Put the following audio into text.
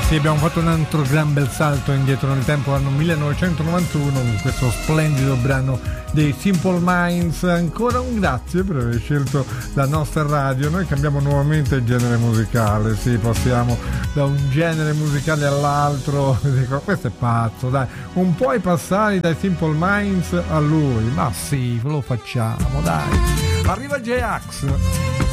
Sì, abbiamo fatto un altro gran bel salto indietro nel tempo, anno 1991, con questo splendido brano dei Simple Minds. Ancora un grazie per aver scelto la nostra radio. Noi cambiamo nuovamente genere musicale, sì, passiamo da un genere musicale all'altro. Dico, questo è pazzo, dai, un po' i passati dai Simple Minds a lui, ma sì, lo facciamo, dai. Arriva J-Ax.